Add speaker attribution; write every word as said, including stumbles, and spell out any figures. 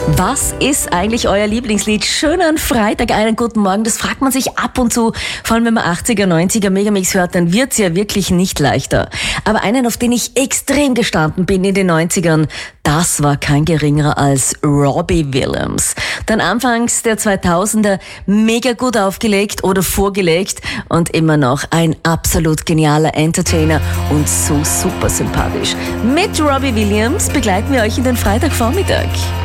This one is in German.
Speaker 1: Was ist eigentlich euer Lieblingslied? Schönen Freitag, einen guten Morgen. Das fragt man sich ab und zu. Vor allem, wenn man achtziger, neunziger Megamix hört, dann wird's ja wirklich nicht leichter. Aber einen, auf den ich extrem gestanden bin in den neunzigern, das war kein geringerer als Robbie Williams. Dann anfangs der zweitausender mega gut aufgelegt oder vorgelegt und immer noch ein absolut genialer Entertainer und so super sympathisch. Mit Robbie Williams begleiten wir euch in den Freitagvormittag.